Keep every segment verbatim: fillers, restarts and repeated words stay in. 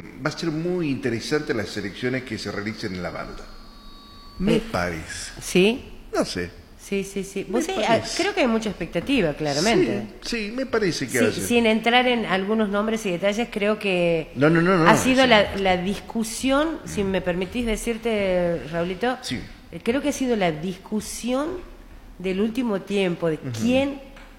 va a ser muy interesante las elecciones que se realicen en la banda. Me Eh, parece. ¿Sí? No sé. Sí, sí, sí. Me Vos sí, parece. creo que hay mucha expectativa, claramente. Sí, sí, me parece que Sí, va a ser. sin entrar en algunos nombres y detalles, creo que No, no, no, no, ha sido sí. la, la discusión, si me permitís decirte, Raulito, Sí. eh, creo que ha sido la discusión del último tiempo, de Ujú. quién,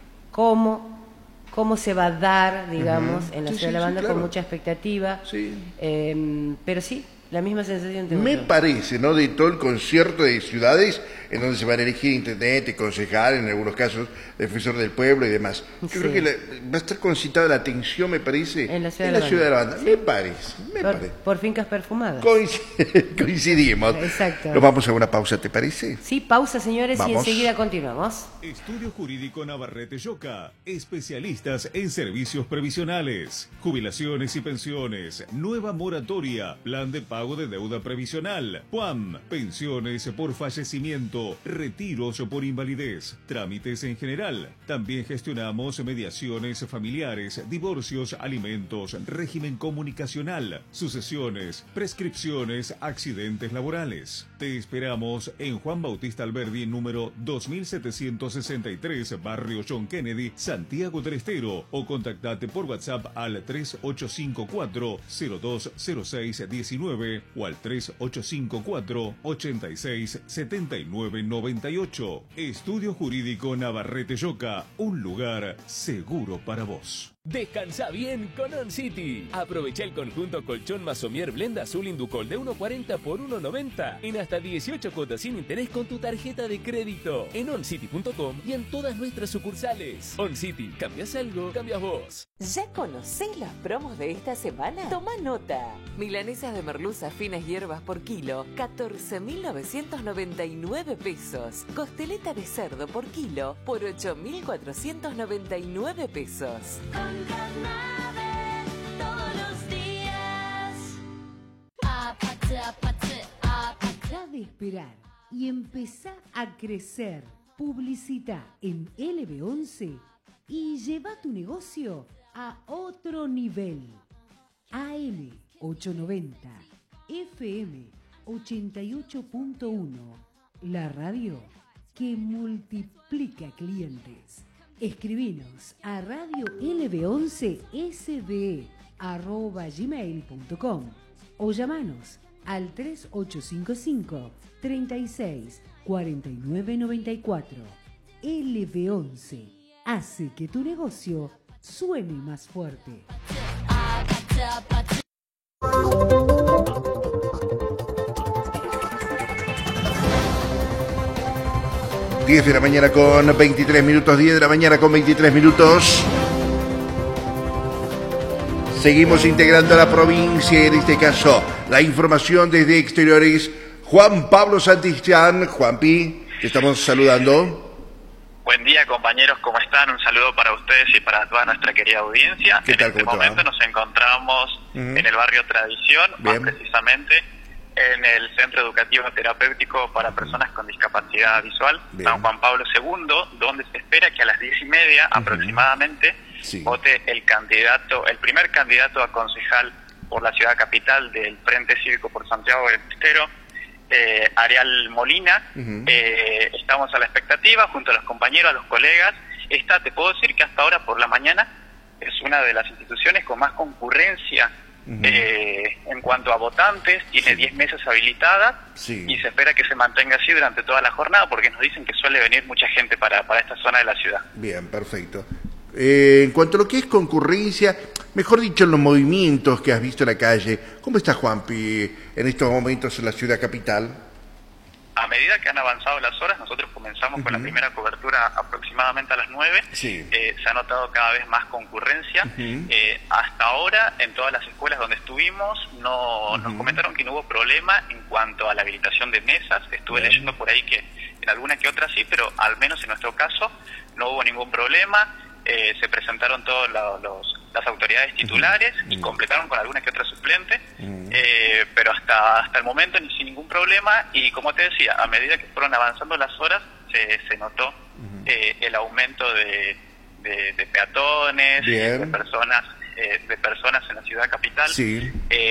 cómo, cómo se va a dar, digamos, Ujú. en la Sí, ciudad sí, de la sí, banda, claro. con mucha expectativa. Sí. Eh, pero sí, la misma sensación tengo Me yo. parece, ¿no? De todo el concierto de ciudades en donde se van a elegir intendente, concejal, en algunos casos, defensor del pueblo y demás. Yo Sí. creo que la- va a estar concitada la atención, me parece, En la ciudad en de la la ciudad de la banda. banda. Me parece, me Por, parece. por fincas perfumadas. Coinc- Coincidimos. Exacto. Nos vamos a una pausa, ¿te parece? Sí, pausa, señores, y Vamos. enseguida continuamos. Estudio Jurídico Navarrete Yoca, especialistas en servicios previsionales, jubilaciones y pensiones, nueva moratoria, plan de pago de deuda previsional, P U A M, pensiones por fallecimiento, retiros por invalidez, trámites en general. También gestionamos mediaciones familiares, divorcios, alimentos, régimen comunicacional, sucesiones, prescripciones, accidentes laborales. Te esperamos en Juan Bautista Alberdi, número dos mil setecientos sesenta y tres, Barrio John Kennedy, Santiago del Estero, o contactate por WhatsApp al tres ocho cinco cuatro, cero dos cero seis uno nueve o al tres ocho cinco cuatro, ochenta y seis, setenta y nueve noventa y ocho. Estudio Jurídico Navarrete Yoca, un lugar seguro para vos. Descansa bien con On City. Aprovecha el conjunto colchón Masomier Blend Azul Inducol de uno cuarenta por uno noventa en hasta dieciocho cuotas sin interés con tu tarjeta de crédito en oncity punto com y en todas nuestras sucursales. On City, cambias algo, cambias vos. ¿Ya conocés las promos de esta semana? Toma nota. Milanesas de merluza finas hierbas por kilo, catorce mil novecientos noventa y nueve pesos. Costeleta de cerdo por kilo por ocho mil cuatrocientos noventa y nueve pesos. Todos los días. Deja de esperar y empezá a crecer. Publicita en L B once y lleva tu negocio a otro nivel. A M ochocientos noventa, F M ochenta y ocho punto uno, la radio que multiplica clientes. Escribinos a radio L B once S D arroba gmail punto com o llamanos al tres ocho cinco cinco, treinta y seis, cuarenta y nueve noventa y cuatro. L B once hace que tu negocio suene más fuerte. diez de la mañana con veintitrés minutos, diez de la mañana con veintitrés minutos. Seguimos integrando la provincia, en este caso, la información desde exteriores. Juan Pablo Santillán, Juanpi, te estamos saludando. Buen día, compañeros, ¿cómo están? Un saludo para ustedes y para toda nuestra querida audiencia. ¿Qué en tal, este cómo te va? momento nos encontramos Uh-huh. en el barrio Tradición, Bien. más precisamente en el Centro Educativo Terapéutico para Personas con Discapacidad Visual, Bien. San Juan Pablo segundo, donde se espera que a las diez y media Uh-huh. aproximadamente Sí. vote el candidato, el primer candidato a concejal por la ciudad capital del Frente Cívico por Santiago del Estero, eh, Ariel Molina. Uh-huh. Eh, estamos a la expectativa junto a los compañeros, a los colegas. Esta, te puedo decir que hasta ahora por la mañana es una de las instituciones con más concurrencia Uh-huh. eh, en cuanto a votantes, tiene Sí. diez mesas habilitadas Sí. y se espera que se mantenga así durante toda la jornada porque nos dicen que suele venir mucha gente para, para esta zona de la ciudad. Bien, perfecto. Eh, en cuanto a lo que es concurrencia, mejor dicho, en los movimientos que has visto en la calle, ¿cómo está Juanpi en estos momentos en la ciudad capital? A medida que han avanzado las horas, nosotros comenzamos con la Ujú. primera cobertura aproximadamente a las nueve. Sí. Eh, se ha notado cada vez más concurrencia. Ujú. Eh, hasta ahora, en todas las escuelas donde estuvimos, no nos Ujú. comentaron que no hubo problema en cuanto a la habilitación de mesas. Estuve Bien. leyendo por ahí que en alguna que otra sí, pero al menos en nuestro caso no hubo ningún problema. Eh, se presentaron todos los, los- las autoridades titulares y Ujú. completaron con alguna que otra suplente. Ujú. Eh, pero hasta hasta el momento ni sin ningún problema, y como te decía, a medida que fueron avanzando las horas se, se notó eh, el aumento de, de, de peatones, Bien. de personas eh, de personas en la ciudad capital. Sí. Eh,